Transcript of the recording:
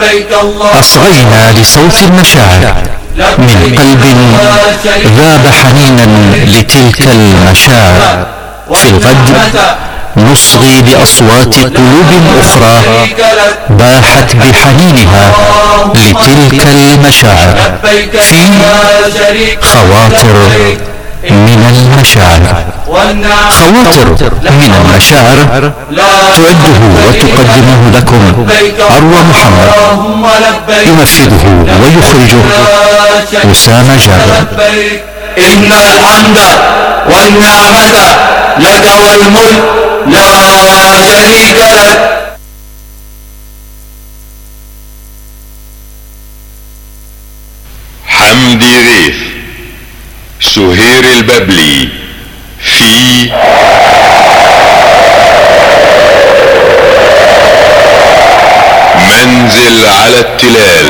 أصغينا لصوت المشاعر من قلب ذاب حنينا لتلك المشاعر. في الغد نصغي لأصوات قلوب أخرى باحت بحنينها لتلك المشاعر في خواطر من المشاعر. خواطر من المشاعر تعده وتقدمه لكم أروى محمد، ينفذه ويخرجه أسامة جابر. إن الحمد والنعمة لك والملك لا شريك لك. حمدي غيث، سهير الببلي في منزل على التلال.